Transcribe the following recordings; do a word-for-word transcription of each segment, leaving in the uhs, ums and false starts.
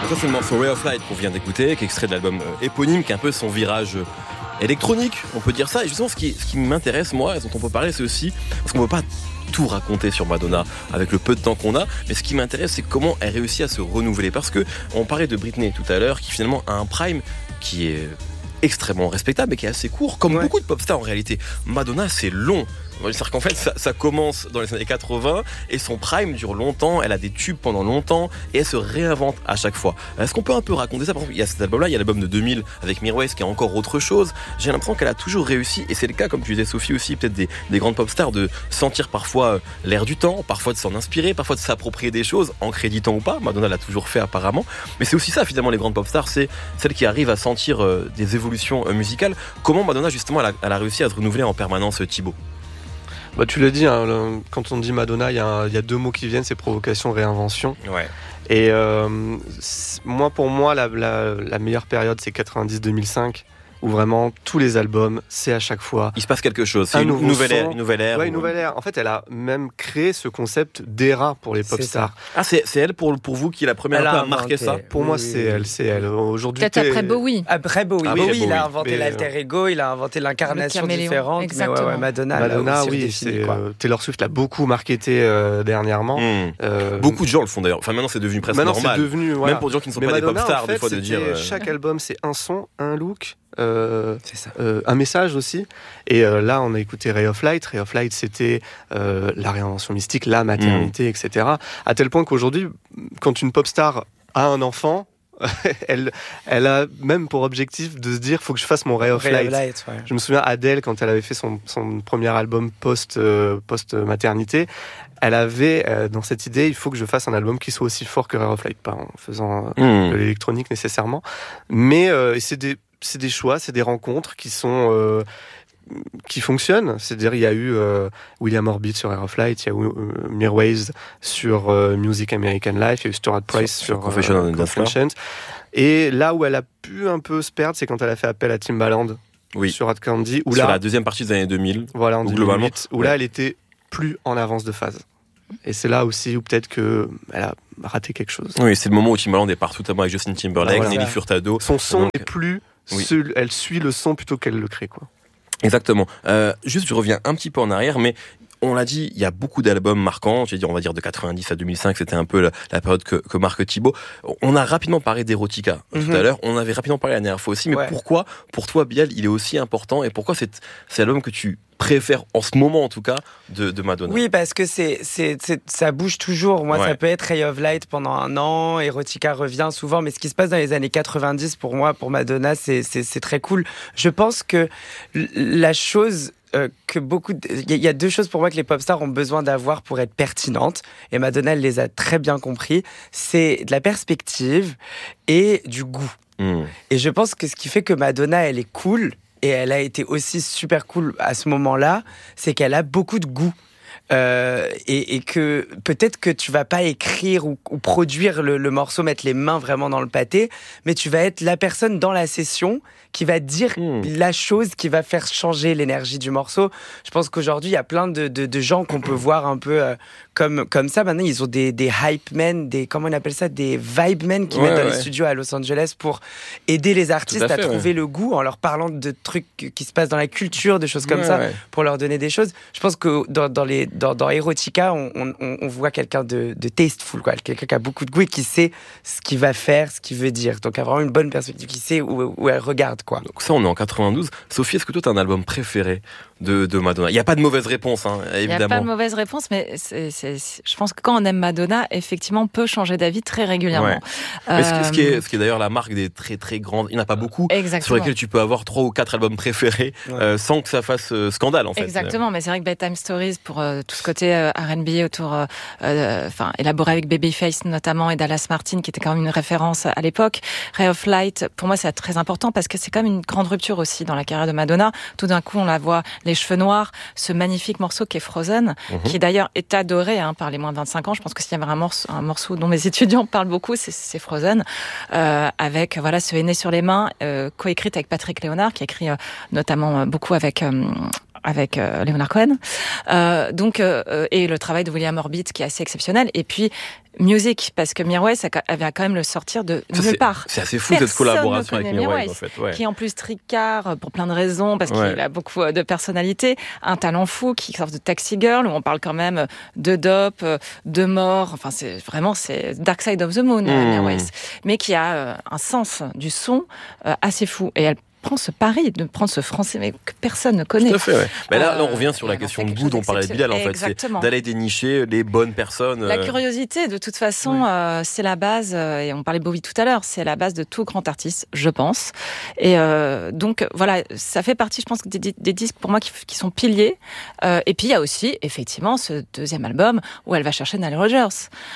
Ça, c'est le morceau Ray of Light qu'on vient d'écouter, qui est extrait de l'album euh, éponyme, qui est un peu son virage euh, électronique, on peut dire ça. Et justement, ce qui, ce qui m'intéresse, moi, et dont on peut parler, c'est aussi, parce qu'on ne peut pas tout raconter sur Madonna avec le peu de temps qu'on a, mais ce qui m'intéresse, c'est comment elle réussit à se renouveler. Parce que on parlait de Britney tout à l'heure, qui finalement a un prime qui est extrêmement respectable et qui est assez court, comme ouais. beaucoup de pop stars en réalité. Madonna, c'est long. C'est-à-dire qu'en fait, ça, ça commence dans les années quatre-vingts et son prime dure longtemps, elle a des tubes pendant longtemps et elle se réinvente à chaque fois. Est-ce qu'on peut un peu raconter ça ? Par exemple, il y a cet album-là, il y a l'album de deux mille avec Mirwais qui est encore autre chose. J'ai l'impression qu'elle a toujours réussi, et c'est le cas, comme tu disais Sophie aussi, peut-être des, des grandes pop stars, de sentir parfois l'air du temps, parfois de s'en inspirer, parfois de s'approprier des choses, en créditant ou pas. Madonna l'a toujours fait apparemment. Mais c'est aussi ça finalement, les grandes pop stars, c'est celles qui arrivent à sentir euh, des évolutions euh, musicales. Comment Madonna justement elle a, elle a réussi à se renouveler en permanence, Thibaut ? Bah, tu l'as dit, hein, le, quand on dit Madonna, il y, y a deux mots qui viennent, c'est provocation, réinvention. Ouais. Et euh, moi, pour moi, la, la, la meilleure période, c'est quatre-vingt-dix deux mille cinq, où vraiment tous les albums, c'est à chaque fois. Il se passe quelque chose. C'est une nouvelle ère, une nouvelle ère. Ouais, une nouvelle ère. En fait, elle a même créé ce concept d'era pour les pop stars. Ah, c'est, c'est elle pour, pour vous qui est la première elle a à marquer ça. Pour oui, moi, c'est oui. elle, c'est elle. Aujourd'hui, peut-être t'es... après Bowie. Après Bowie. Ah, Bowie, Bowie, il a inventé mais... l'alter ego, il a inventé l'incarnation différente. Exactement. Mais ouais, ouais, Madonna, Madonna, aussi oui, défini, c'est, quoi. euh, Taylor Swift l'a beaucoup marketé euh, dernièrement. Mmh. Euh... Beaucoup de gens le font d'ailleurs. Enfin, maintenant, c'est devenu presque maintenant, normal. C'est devenu, voilà. Même pour des gens qui ne sont mais pas Madonna, des pop stars, en fait, des fois de dire. Euh... Chaque album, c'est un son, un look. Euh, c'est ça. Euh, un message aussi. Et euh, là, on a écouté Ray of Light. Ray of Light, c'était euh, la réinvention mystique, la maternité, mmh. et cetera. À tel point qu'aujourd'hui, quand une pop star a un enfant, elle, elle a même pour objectif de se dire, faut que je fasse mon Ray of Ray Light. Of Light ouais. Je me souviens, Adele, quand elle avait fait son, son premier album post, euh, post-maternité, elle avait euh, dans cette idée, il faut que je fasse un album qui soit aussi fort que Ray of Light, pas en faisant euh, mmh. de l'électronique nécessairement, mais euh, c'est des c'est des choix, c'est des rencontres qui sont euh, qui fonctionnent. C'est-à-dire, il y a eu euh, William Orbit sur Air of Light, il y a eu euh, Mirwais sur euh, Music American Life, il y a eu Stuart Price sur, sur, sur Confessions euh, Confessions. Et là où elle a pu un peu se perdre, c'est quand elle a fait appel à Timbaland oui. sur Hard Candy. Où sur là, la deuxième partie des années deux mille. Voilà, en où deux mille huit, globalement, où là, elle était plus en avance de phase. Et c'est là aussi où peut-être qu'elle a raté quelque chose. Oui, c'est le moment où Timbaland est partout, notamment avec Justin Timberlake, voilà. Nelly Furtado. Son son Donc, n'est plus... Oui. Seul, elle suit le son plutôt qu'elle le crée, quoi. Exactement. Euh, juste, je reviens un petit peu en arrière, mais on l'a dit, il y a beaucoup d'albums marquants. Je vais dire, on va dire de quatre-vingt-dix à deux mille cinq, c'était un peu la, la période que, que marque Thibaut. On a rapidement parlé d'Erotica mm-hmm. tout à l'heure. On avait rapidement parlé la dernière fois aussi. Mais ouais. pourquoi, pour toi, Bilal, il est aussi important et pourquoi c'est, c'est l'album que tu préfères en ce moment, en tout cas, de, de Madonna? Oui, parce que c'est, c'est, c'est, ça bouge toujours. Moi, ouais. ça peut être Ray of Light pendant un an, Erotica revient souvent, mais ce qui se passe dans les années quatre-vingt-dix, pour moi, pour Madonna, c'est, c'est, c'est très cool. Je pense que la chose... Euh, que beaucoup il de... y a deux choses pour moi que les pop stars ont besoin d'avoir pour être pertinentes, et Madonna elle les a très bien compris, c'est de la perspective et du goût. Mmh. Et je pense que ce qui fait que Madonna elle est cool, et elle a été aussi super cool à ce moment-là, c'est qu'elle a beaucoup de goût. Euh, et, et que peut-être que tu vas pas écrire ou, ou produire le, le morceau, mettre les mains vraiment dans le pâté, mais tu vas être la personne dans la session qui va dire mmh. la chose qui va faire changer l'énergie du morceau. Je pense qu'aujourd'hui, il y a plein de, de, de gens qu'on peut voir un peu euh, comme, comme ça. Maintenant, ils ont des, des hype men, des, comment on appelle ça, des vibe men qui ouais, mettent dans ouais. les studios à Los Angeles pour aider les artistes à, fait, à trouver ouais. le goût en leur parlant de trucs qui se passent dans la culture, des choses comme ouais, ça, ouais. pour leur donner des choses. Je pense que dans, dans les Dans, dans Erotica, on, on, on voit quelqu'un de, de tasteful, quoi. Quelqu'un qui a beaucoup de goût et qui sait ce qu'il va faire, ce qu'il veut dire. Donc, il a vraiment une bonne perspective, qui sait où, où elle regarde, quoi. Donc ça, on est en quatre-vingt-douze. Sophie, est-ce que toi, tu as un album préféré de, de Madonna? Il n'y a pas de mauvaise réponse, hein, évidemment. Il n'y a pas de mauvaise réponse, mais c'est, c'est, c'est, je pense que quand on aime Madonna, effectivement, on peut changer d'avis très régulièrement. Ouais. Euh... Mais ce, qui, ce, qui est, ce qui est d'ailleurs la marque des très très grandes, il n'y en a pas beaucoup, Exactement. Sur lesquels tu peux avoir trois ou quatre albums préférés ouais. euh, sans que ça fasse euh, scandale, en fait. Exactement, mais c'est vrai que Bedtime Stories, pour euh, tout ce côté euh, R and B autour, enfin, euh, euh, élaboré avec Babyface notamment et Dallas Martin, qui était quand même une référence à l'époque. Ray of Light, pour moi, c'est très important parce que c'est quand même une grande rupture aussi dans la carrière de Madonna. Tout d'un coup, on la voit les cheveux noirs, ce magnifique morceau qui est Frozen, mm-hmm. qui d'ailleurs est adoré hein, par les moins de vingt-cinq ans. Je pense que s'il y avait un morceau, un morceau dont mes étudiants parlent beaucoup, c'est, c'est Frozen, euh, avec voilà ce henné sur les mains, euh, coécrite avec Patrick Léonard, qui a écrit euh, notamment euh, beaucoup avec euh, avec euh, Leonard Cohen. Euh, donc euh, et le travail de William Orbit qui est assez exceptionnel. Et puis Music, parce que Mirwais, elle vient quand même le sortir de ça, nulle c'est, part. C'est assez fou Personne cette collaboration avec Mirwais, en fait. Ouais. Qui est en plus tricard pour plein de raisons, parce ouais. qu'il a beaucoup de personnalité, un talent fou, qui sort de Taxi Girl, où on parle quand même de dope, de mort, enfin c'est vraiment c'est Dark Side of the Moon, mmh. Mirwais, mais qui a un sens du son assez fou. Et elle prend ce pari de prendre ce français mais que personne ne connaît. Tout à fait, ouais. Mais là, euh, là, on revient sur la question de goût dont parlait Bilal, en fait. Exactement. C'est d'aller dénicher les bonnes personnes. La curiosité, de toute façon, oui. euh, c'est la base, euh, et on parlait de Bowie tout à l'heure, c'est la base de tout grand artiste, je pense. Et euh, donc, voilà, ça fait partie, je pense, des, des disques pour moi qui, qui sont piliers. Euh, et puis, il y a aussi, effectivement, ce deuxième album où elle va chercher Nile Rodgers,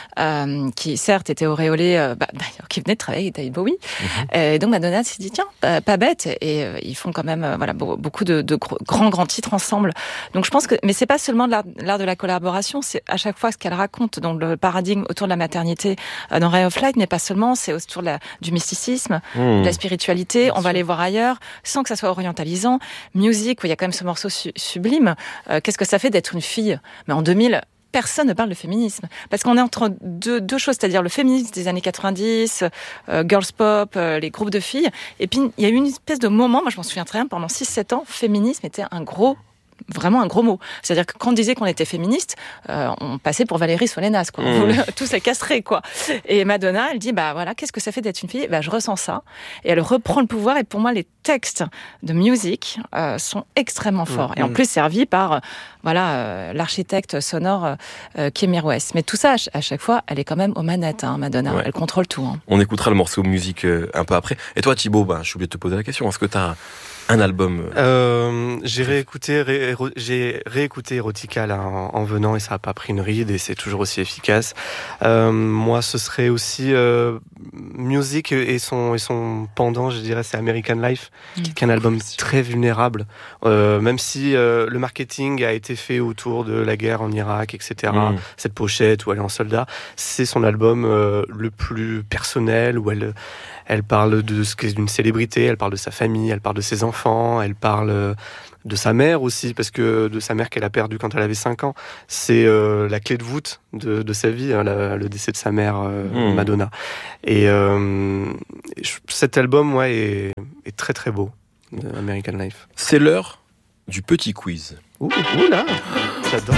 euh, qui, certes, était auréolé, euh, bah, d'ailleurs, qui venait de travailler avec David Bowie. Mm-hmm. Et donc, Madonna s'est dit, tiens, pas, pas bête. Et euh, ils font quand même euh, voilà beaucoup de, de gros, grands grands titres ensemble. Donc je pense que mais c'est pas seulement de l'art, l'art de la collaboration, c'est à chaque fois ce qu'elle raconte dans le paradigme autour de la maternité euh, dans Ray of Light, mais pas seulement, c'est autour de la, du mysticisme, mmh. de la spiritualité. Bien on sûr. Va aller voir ailleurs sans que ça soit orientalisant. Music, où il y a quand même ce morceau su- sublime. Euh, qu'est-ce que ça fait d'être une fille? Mais en deux mille personne ne parle de féminisme. Parce qu'on est entre deux, deux choses, c'est-à-dire le féminisme des années quatre-vingt-dix, euh, girls pop, euh, les groupes de filles. Et puis, il y a eu une espèce de moment, moi je m'en souviens très bien, pendant six sept ans, féminisme était un gros vraiment un gros mot. C'est-à-dire que quand on disait qu'on était féministe, euh, on passait pour Valérie Solénas, quoi. On voulait tous la castrer, quoi. Et Madonna, elle dit, bah voilà, qu'est-ce que ça fait d'être une fille? Bah je ressens ça. Et elle reprend le pouvoir. Et pour moi, les textes de Music euh, sont extrêmement forts. Mmh. Et en plus, servis par, euh, voilà, euh, l'architecte sonore euh, qui est Mirwais. Mais tout ça, à chaque fois, elle est quand même aux manettes, hein, Madonna. Ouais. Elle contrôle tout. Hein. On écoutera le morceau Music euh, un peu après. Et toi, Thibaut, bah, je suis obligé de te poser la question. Est-ce que tu as un album euh, J'ai réécouté, ré, ré, j'ai réécouté Erotica là, en, en venant et ça n'a pas pris une ride et c'est toujours aussi efficace. Euh, moi, ce serait aussi euh, Music et son, et son pendant, je dirais, c'est American Life, mmh. qui est un album très vulnérable. Euh, même si euh, le marketing a été fait autour de la guerre en Irak, et cetera. Mmh. Cette pochette où elle est en soldat, c'est son album euh, le plus personnel où elle Elle parle de ce qu'est une célébrité, elle parle de sa famille, elle parle de ses enfants, elle parle de sa mère aussi, parce que de sa mère qu'elle a perdue quand elle avait cinq ans. C'est euh, la clé de voûte de, de sa vie, hein, la, le décès de sa mère, euh, mmh. Madonna. Et euh, cet album, ouais, est, est très très beau, American Life. C'est l'heure du petit quiz. Ouh, ouh là, j'adore.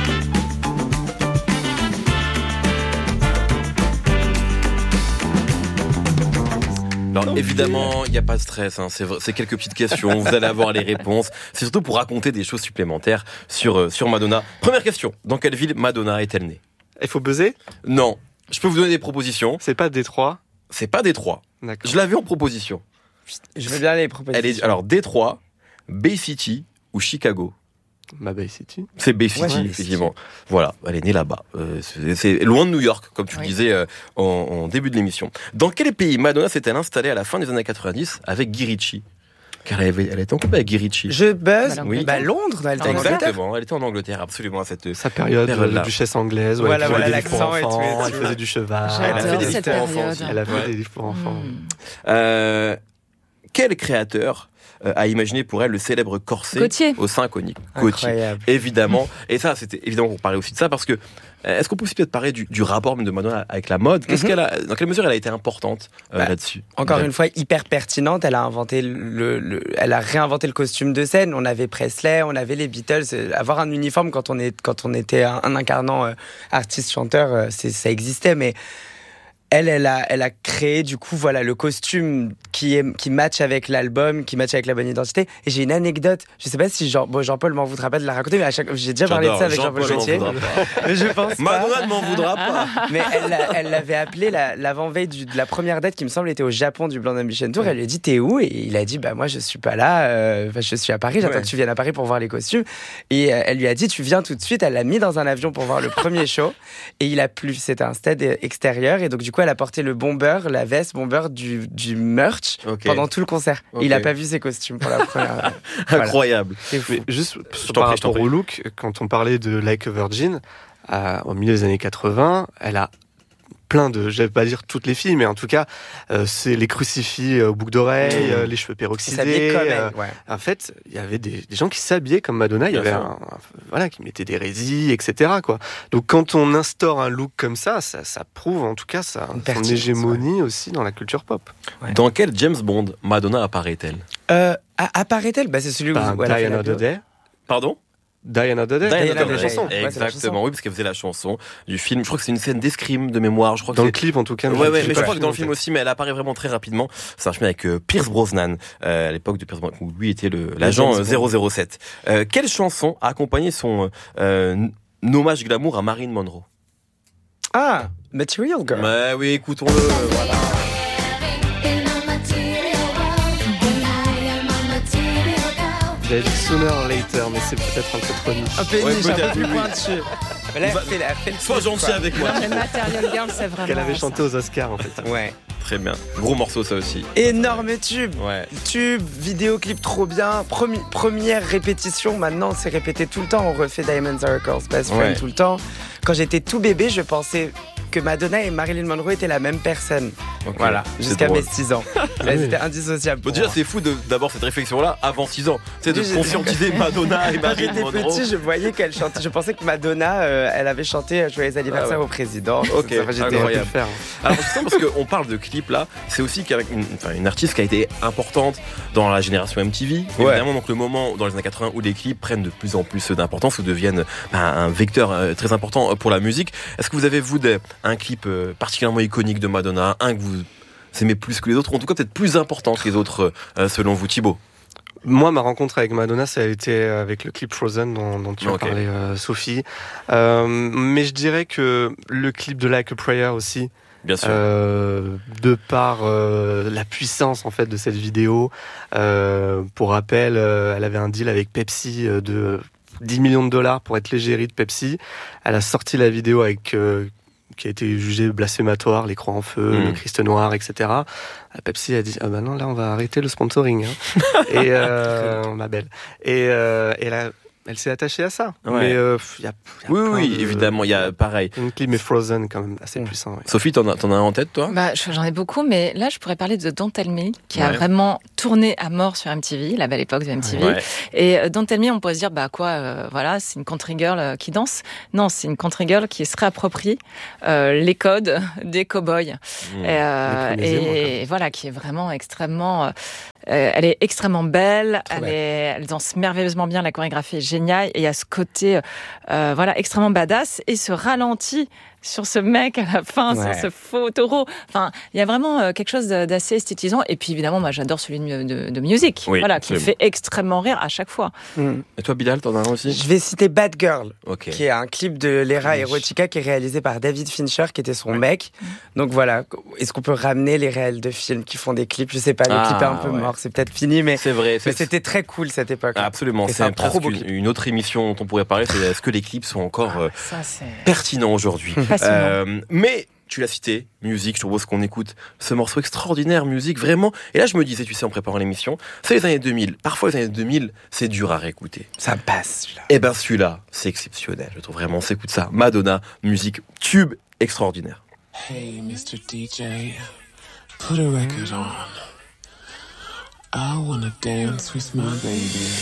Alors évidemment, il n'y a pas de stress, hein. c'est, c'est quelques petites questions, vous allez avoir les réponses. C'est surtout pour raconter des choses supplémentaires sur, euh, sur Madonna. Première question, dans quelle ville Madonna est-elle née? Il faut buzzer? Non, je peux vous donner des propositions. C'est pas Détroit? C'est pas Détroit. D'accord. Je l'avais en proposition. Je veux bien les propositions. Elle est, alors Détroit, Bay City ou Chicago? Ma Bay City. C'est Bay City, ouais, effectivement. City. Voilà, elle est née là-bas. Euh, c'est, c'est loin de New York, comme tu oui. le disais euh, en, en début de l'émission. Dans quel pays Madonna s'est-elle installée à la fin des années quatre-vingt-dix avec Guy Ritchie? Car elle, avait, elle était en couple avec Guy Ritchie. Je buzz. Oui. Bah Londres, elle était en Angleterre. Exactement, elle était en Angleterre, absolument à cette sa période de duchesse anglaise. Voilà, elle voilà l'accent et tout. Elle faisait du cheval. J'adore elle a fait des livres pour enfants. Aussi. Elle a fait ouais. des livres pour enfants. Mmh. Euh, quel créateur a imaginé pour elle le célèbre corset Gauthier. Au sein conique? Gauthier, évidemment. Et ça, c'était évidemment pour parler aussi de ça, parce que est-ce qu'on peut aussi peut-être parler du, du rapport de Madonna avec la mode? Qu'est-ce mm-hmm. qu'elle a, dans quelle mesure elle a été importante euh, bah, là-dessus? Encore une fois, hyper pertinente. Elle a inventé le, le, elle a réinventé le costume de scène. On avait Presley, on avait les Beatles. Avoir un uniforme quand on est, quand on était un, un incarnant euh, artiste chanteur, euh, c'est, ça existait, mais Elle, elle a, elle a créé du coup, voilà, le costume qui est, qui match avec l'album, qui match avec la bonne identité. Et j'ai une anecdote. Je sais pas si Jean, bon, Jean-Paul m'en voudra pas de la raconter, mais à chaque, j'ai déjà J'adore. parlé de ça avec Jean-Paul Jean-Paul Gaultier. Mais je pense pas. Madonna ne m'en voudra pas. Mais elle, l'a, elle l'avait appelé la, l'avant-veille du, de la première date qui me semble était au Japon du Blonde Ambition Tour. Ouais. Elle lui a dit t'es où? Et il a dit bah moi je suis pas là. Euh, je suis à Paris. J'attends ouais. que tu viennes à Paris pour voir les costumes. Et euh, elle lui a dit tu viens tout de suite. Elle l'a mis dans un avion pour voir le premier show. Et il a plu. C'était un stade extérieur. Et donc du coup elle a porté le bon bomber, la veste bomber du, du merch okay. pendant tout le concert. Okay. Il n'a pas vu ses costumes pour la première. Voilà. Incroyable. Mais juste par rapport au look, quand on parlait de Like a Virgin, à, au milieu des années quatre-vingts, elle a plein de, je vais pas dire toutes les filles, mais en tout cas, euh, c'est les crucifix au boucle d'oreille, mmh. les cheveux peroxydés. Comme elle, ouais. euh, en fait, il y avait des, des gens qui s'habillaient comme Madonna. Il y avait un, un, voilà, qui mettaient des résils, et cetera. Quoi. Donc, quand on instaure un look comme ça, ça, ça prouve en tout cas ça, son hégémonie ouais. aussi dans la culture pop. Ouais. Dans quel James Bond Madonna apparaît-elle euh, Apparaît-elle bah, c'est celui où bah, vous Die Another Day. Pardon? Die Another Day, Die Another la chanson. Ouais, exactement, oui, parce qu'elle faisait la chanson du film. Je crois que c'est une scène d'escrime de mémoire. Je crois que dans c'est... le clip en tout cas. Ouais, ouais, mais je crois que dans le film aussi, mais elle apparaît vraiment très rapidement. C'est un film avec euh, Pierce Brosnan, euh, à l'époque de Pierce Brosnan, où lui était le, l'agent euh, zéro zéro sept. Euh, quelle chanson a accompagné son euh, hommage glamour à Marilyn Monroe? Ah, Material Girl. Ouais, oui, écoutons-le, voilà. J'allais dire Sooner or Later, mais c'est peut-être un peu trop niche. Un peu niche, un peu plus pointu. Là, elle fait, elle fait le Sois gentil avec moi. Le Material Girl, c'est vraiment. Qu'elle avait chanté aux Oscars, en fait. Ouais. Très bien. Gros morceau, ça aussi. Énorme tube. Ouais. Tube, vidéoclip trop bien. Premi- première répétition. Maintenant, c'est répété tout le temps. On refait Diamonds Are a Girl's Best Friend ouais. tout le temps. Quand j'étais tout bébé, je pensais que Madonna et Marilyn Monroe étaient la même personne. Okay. Voilà. Jusqu'à mes six ans. Elles étaient indissociables. Bon, déjà, moi. C'est fou de, d'avoir cette réflexion-là avant six ans. C'est de conscientiser Madonna et Marilyn Monroe. Quand j'étais petit, je voyais qu'elle chantait. Je pensais que Madonna, euh, elle avait chanté Joyeux anniversaire ah ouais. au président. Ok, ça, j'étais incroyable. Faire. Alors, justement, parce qu'on parle de clip là, c'est aussi qu'avec une, enfin, une artiste qui a été importante dans la génération M T V. Ouais. Évidemment, donc le moment dans les années quatre-vingts où les clips prennent de plus en plus d'importance ou deviennent ben, un vecteur euh, très important pour la musique. Est-ce que vous avez, vous, des, un clip euh, particulièrement iconique de Madonna, un que vous aimez plus que les autres, ou en tout cas peut-être plus important que les autres, euh, selon vous, Thibaut? Moi, ma rencontre avec Madonna, ça a été avec le clip Frozen dont, dont tu okay. as parlé, euh, Sophie. Euh, mais je dirais que le clip de Like a Prayer aussi, bien sûr, euh, de par euh, la puissance en fait de cette vidéo. Euh, pour rappel, euh, elle avait un deal avec Pepsi euh, de dix millions de dollars pour être l'égérie de Pepsi. Elle a sorti la vidéo avec euh, qui a été jugé blasphématoire, les croix en feu, mmh. le Christ noir, et cetera. La Pepsi a dit ah ben non là on va arrêter le sponsoring hein. et euh, ma belle et euh, et là elle s'est attachée à ça. Ouais. Mais euh, y a, y a oui oui de, évidemment il y a pareil. Une clip mais Frozen quand même assez mmh. puissant. Ouais. Sophie t'en as t'en as un en tête toi? Bah j'en ai beaucoup mais là je pourrais parler de Don't Tell Me qui ouais. a vraiment tourné à mort sur M T V, la belle époque de M T V. Ouais. Et euh, Don't Tell Me on pourrait se dire bah quoi euh, voilà c'est une country girl euh, qui danse. Non c'est une country girl qui se réapproprie euh, les codes des cowboys mmh. et, euh, et voilà qui est vraiment extrêmement euh, Euh, elle est extrêmement belle, elle, est, elle danse merveilleusement bien, la chorégraphie est géniale, et il y a ce côté euh, voilà, extrêmement badass, et ce ralenti sur ce mec à la fin, ouais. sur ce faux taureau. Enfin, il y a vraiment euh, quelque chose d'assez esthétisant. Et puis évidemment, moi j'adore celui de, de, de Music, oui, voilà, qui fait extrêmement rire à chaque fois. Mm. Et toi, Bilal, t'en as un aussi? Je vais citer Bad Girl, okay. qui est un clip de l'era Erotica qui est réalisé par David Fincher, qui était son ouais. mec. Donc voilà, est-ce qu'on peut ramener les réels de films qui font des clips? Je sais pas, le ah, clip est un peu ouais. mort, c'est peut-être fini, mais, c'est vrai, mais c'était très cool cette époque. Ah, absolument, et c'est, c'est presque une, une autre émission dont on pourrait parler, c'est est-ce que les clips sont encore euh, Ça, pertinents aujourd'hui? euh, Mais tu l'as cité, Music, je propose qu'on écoute ce morceau extraordinaire, Music, vraiment. Et là, je me disais, tu sais, en préparant l'émission, c'est les années deux mille. Parfois, les années deux mille, c'est dur à réécouter. Ça passe, celui-là. Eh ben, celui-là, c'est exceptionnel. Je trouve vraiment, on s'écoute ça. Madonna, Music, tube extraordinaire. Hey, mister D J, put a record on. I wanna dance with my baby.